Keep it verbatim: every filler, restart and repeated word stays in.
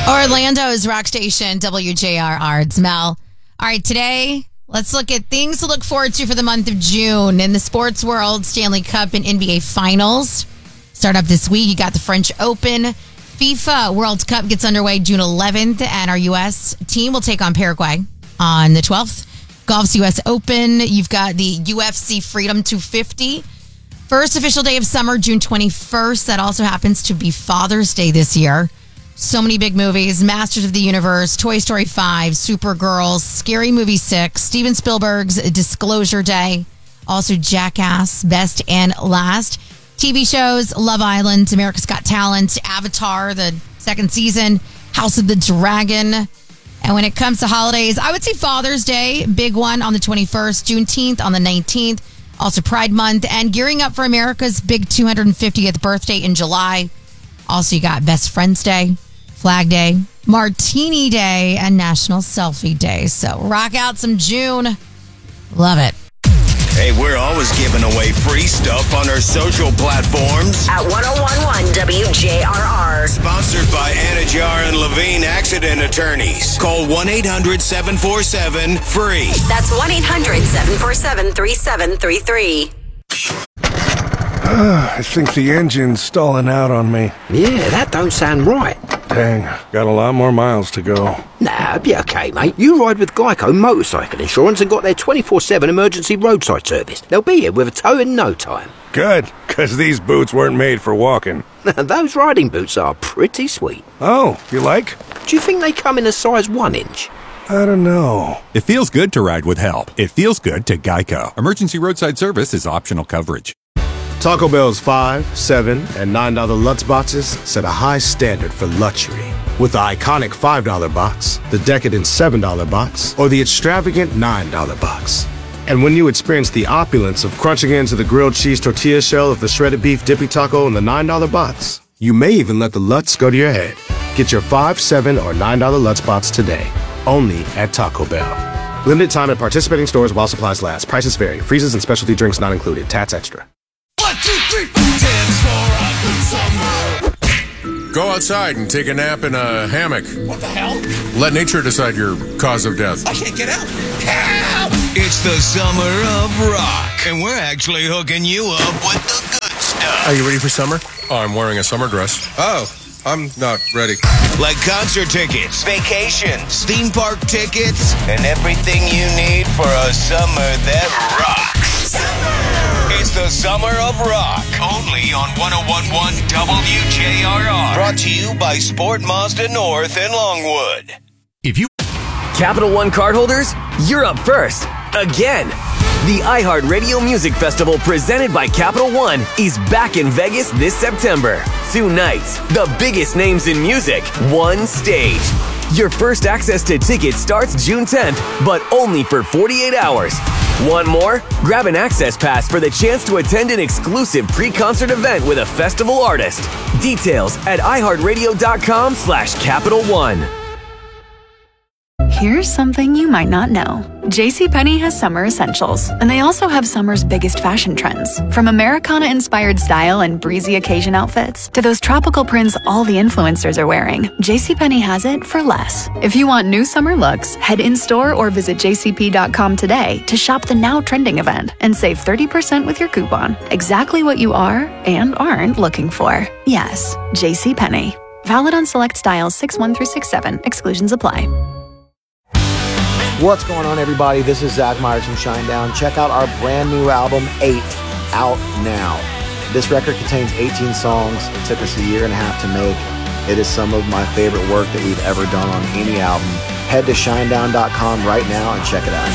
Orlando's rock station, W J R R. It's Mel. All right, today, let's look at things to look forward to for the month of June. In the sports world, Stanley Cup and N B A Finals start up this week. You got the French Open. FIFA World Cup gets underway June eleventh, and our U S team will take on Paraguay on the twelfth. Golf's U S Open. You've got the U F C Freedom two fifty. First official day of summer, June twenty-first. That also happens to be Father's Day this year. So many big movies. Masters of the Universe, Toy Story five, Supergirl, Scary Movie six, Steven Spielberg's Disclosure Day, also Jackass, Best and Last. T V shows, Love Island, America's Got Talent, Avatar, the second season, House of the Dragon. And when it comes to holidays, I would say Father's Day, big one on the twenty-first, Juneteenth on the nineteenth, also Pride Month, and gearing up for America's big two hundred fiftieth birthday in July. Also, you got Best Friends Day, Flag Day, Martini Day, and National Selfie Day. So rock out some June. Love it. Hey, we're always giving away free stuff on our social platforms. At one oh one one W J R R. Sponsored by Anajar and Levine Accident Attorneys. Call one eight hundred seven four seven free. That's one eight hundred seven four seven three seven three three. I think the engine's stalling out on me. Yeah, that don't sound right. Dang, got a lot more miles to go. Nah, be okay, mate. You ride with Geico Motorcycle Insurance and got their twenty-four seven emergency roadside service. They'll be here with a tow in no time. Good, because these boots weren't made for walking. Those riding boots are pretty sweet. Oh, you like? Do you think they come in a size one inch? I don't know. It feels good to ride with help. It feels good to Geico. Emergency roadside service is optional coverage. Taco Bell's five, seven, and nine dollar Lutz boxes set a high standard for luxury. With the iconic five dollar box, the decadent seven dollar box, or the extravagant nine dollar box. And when you experience the opulence of crunching into the grilled cheese tortilla shell of the shredded beef dippy taco in the nine dollar box, you may even let the Lutz go to your head. Get your five, seven, or nine dollar Lutz box today, only at Taco Bell. Limited time at participating stores while supplies last. Prices vary. Freezes and specialty drinks not included. Tats extra. One, two, three, four, dance for a good summer. Go outside and take a nap in a hammock. What the hell? Let nature decide your cause of death. I can't get out. Help! It's the summer of rock, and we're actually hooking you up with the good stuff. Are you ready for summer? Oh, I'm wearing a summer dress. Oh, I'm not ready. Like concert tickets, vacations, theme park tickets, and everything you need for a summer that rocks. Summer! It's the Summer of Rock, only on one oh one one W J R R. Brought to you by Sport Mazda North in Longwood. If you Capital One cardholders, you're up first. Again. The iHeartRadio Music Festival presented by Capital One is back in Vegas this September. Two nights, the biggest names in music, one stage. Your first access to tickets starts June tenth, but only for forty-eight hours. Want more? Grab an access pass for the chance to attend an exclusive pre-concert event with a festival artist. Details at iHeartRadio.com slash Capital One. Here's something you might not know. JCPenney has summer essentials, and they also have summer's biggest fashion trends. From Americana-inspired style and breezy occasion outfits to those tropical prints all the influencers are wearing, JCPenney has it for less. If you want new summer looks, head in-store or visit j c p dot com today to shop the now trending event and save thirty percent with your coupon. Exactly what you are and aren't looking for. Yes, JCPenney. Valid on select styles six one through six seven. Exclusions apply. What's going on, everybody? This is Zach Myers from Shinedown. Check out our brand new album, eight, out now. This record contains eighteen songs. It took us a year and a half to make. It is some of my favorite work that we've ever done on any album. Head to shinedown dot com right now and check it out.